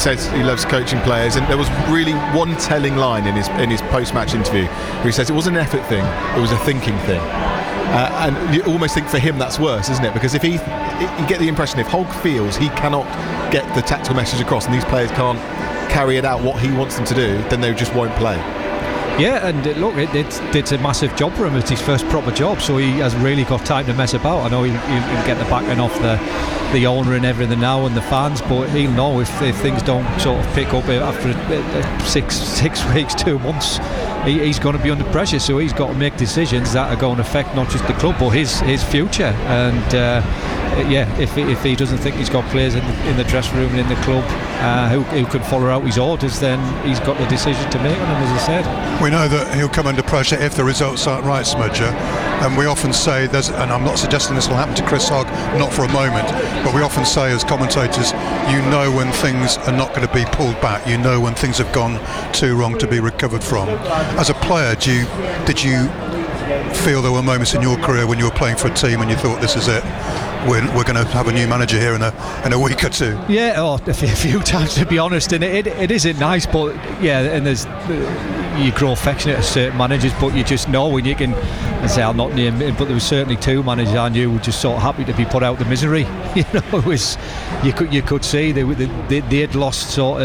says he loves coaching players, and there was really one telling line in his post-match interview where he says it wasn't an effort thing, it was a thinking thing. And you almost think for him that's worse, isn't it? Because if you get the impression if Hogg feels he cannot get the tactical message across and these players can't carry it out what he wants them to do, then they just won't play. Yeah, and look, it's a massive job for him. It's his first proper job, so he has really got time to mess about. I know he'll get the backing off the owner and everything now and the fans, but he'll know if things don't sort of pick up after 6 weeks, 2 months, he's going to be under pressure. So he's got to make decisions that are going to affect not just the club but his future. And if he doesn't think he's got players in the dressing room and in the club who can follow out his orders, then he's got the decision to make on him, as I said. We know that he'll come under pressure if the results aren't right, Smudger, and we often say and I'm not suggesting this will happen to Chris Hogg, not for a moment, but we often say as commentators, you know when things are not going to be pulled back, you know when things have gone too wrong to be recovered from. As a player, did you feel there were moments in your career when you were playing for a team and you thought, this is it, we're going to have a new manager here in a week or two? Yeah, a few times, to be honest, and it isn't nice, but yeah, and you grow affectionate to certain managers, but you just know when you can, I'll not name it, but there was certainly 2 managers I knew were just sort of happy to be put out of the misery. It was, you could see they'd lost sort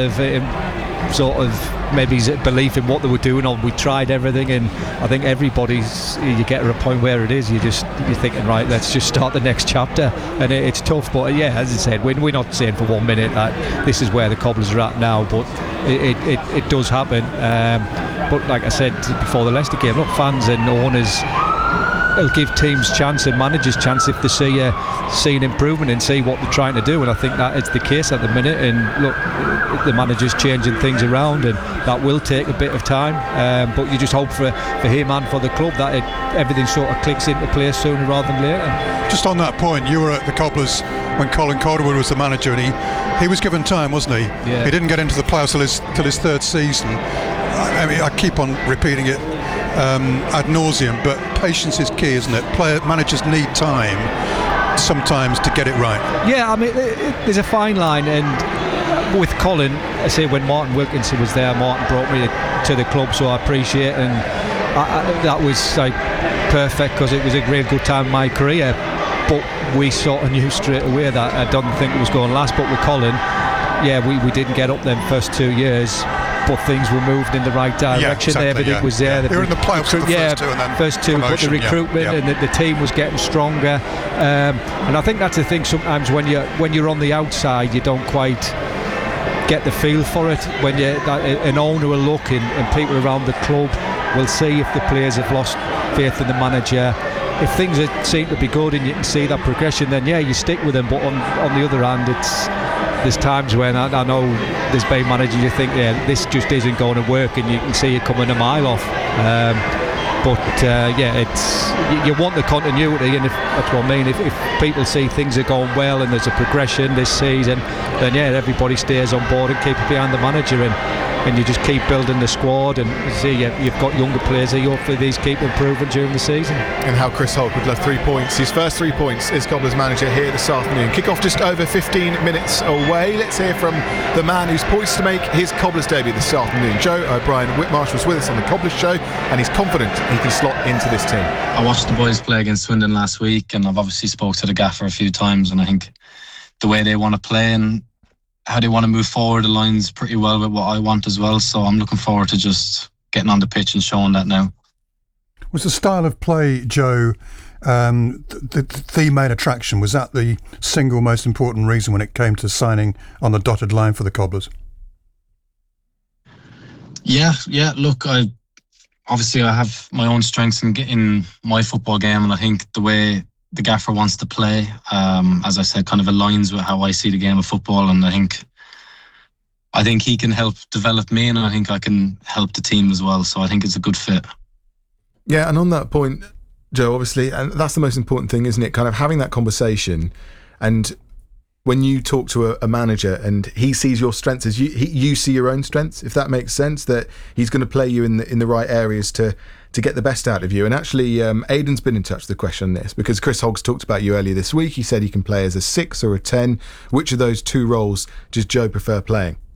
of maybe belief in what they were doing, or we tried everything, and I think you get to a point where you're thinking, right, let's just start the next chapter, and it's tough. But yeah, as I said, we're not saying for 1 minute that this is where the Cobblers are at now, but it does happen. But like I said before the Leicester game, look, fans and owners will give teams chance and managers chance if they see an improvement and see what they're trying to do, and I think that is the case at the minute. And look, the manager's changing things around, and that will take a bit of time, but you just hope for him and for the club that everything sort of clicks into place sooner rather than later. Just on that point, you were at the Cobblers when Colin Calderwood was the manager, and he was given time, wasn't he? Yeah. He didn't get into the playoffs till his 3rd season. I mean, I keep on repeating it ad nauseum, but patience is key, isn't it? Managers need time sometimes to get it right. Yeah, I mean, there's a fine line, and with Colin, I say when Martin Wilkinson was there, Martin brought me to the club, so I appreciate it, and that was like perfect because it was a great good time in my career. But we sort of knew straight away that I don't think it was going to last. But with Colin, yeah, we didn't get up them first 2 years, but things were moved in the right direction. Yeah, exactly, everything was there. They were in the playoffs for the first 2, and then first 2, but the recruitment and the team was getting stronger. And I think that's the thing. Sometimes when you're on the outside, you don't quite get the feel for it. When an owner will look and people around the club will see if the players have lost faith in the manager. If things seem to be good and you can see that progression, then yeah, you stick with them. But on the other hand, there's times when I know there's been managers you think, yeah, this just isn't going to work, and you can see it coming a mile off. You want the continuity, and that's what I mean. If people see things are going well and there's a progression this season, then yeah, everybody stays on board and keep it behind the manager, and you just keep building the squad, and see you've got younger players here. Hopefully these keep improving during the season. And how Chris Hogg would love 3 points. His first 3 points as Cobblers manager here this afternoon. Kick-off just over 15 minutes away. Let's hear from the man who's poised to make his Cobblers debut this afternoon. Joe O'Brien Whitmarsh was with us on the Cobblers show, and he's confident he can slot into this team. I watched the boys play against Swindon last week, and I've obviously spoke to the gaffer a few times, and I think the way they want to play and how they want to move forward aligns pretty well with what I want as well. So I'm looking forward to just getting on the pitch and showing that now. Was the style of play, Joe, the main attraction? Was that the single most important reason when it came to signing on the dotted line for the Cobblers? Yeah. Look, I have my own strengths in my football game, and I think the way the gaffer wants to play, as I said, kind of aligns with how I see the game of football, and I think he can help develop me, and I think I can help the team as well. So I think it's a good fit. Yeah, and on that point, Joe, obviously, and that's the most important thing, isn't it? Kind of having that conversation, and when you talk to a manager and he sees your strengths as you see your own strengths, if that makes sense, that he's going to play you in the right areas to get the best out of you. And actually, Aidan's been in touch with the question on this, because Chris Hogg's talked about you earlier this week. He said he can play as a 6 or a 10. Which of those 2 roles does Joe prefer playing?